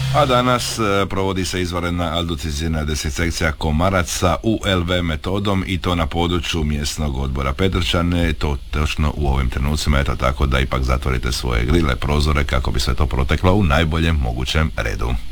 A danas provodi se izvanredna alducizirna desinsekcija komaraca u LV metodom i to na području mjesnog odbora Petrčane, to točno u ovim trenucima, eto tako da ipak zatvorite svoje grile, prozore kako bi sve to proteklo u najboljem mogućem redu.